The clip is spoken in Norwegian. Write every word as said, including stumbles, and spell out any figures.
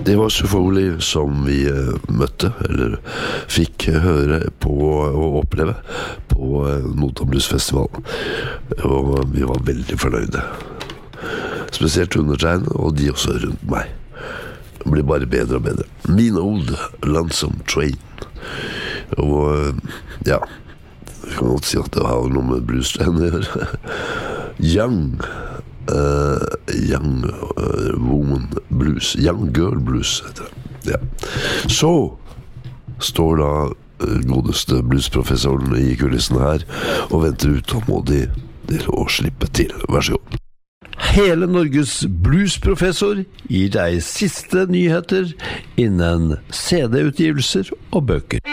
Det var Sufoli som vi uh, møtte, eller fikk høre på og oppleve på uh, Notodden Bluesfestivalen. Og vi var veldig fornøyde. Spesielt undertegn, og de også rundt meg. Det blir bare bedre og bedre. Min Old Lonesome Train. Og uh, ja, jeg kan godt si at det har noe med blues-train å gjøre. Young Uh, young uh, Woman Blues, Young Girl Blues heter det. Ja. Så står da uh, godeste bluesprofessoren i kulissen her og venter utålmodig til å slippe til. Vær så god. Hele Norges bluesprofessor gir deg siste nyheter innen C D-utgivelser og bøker.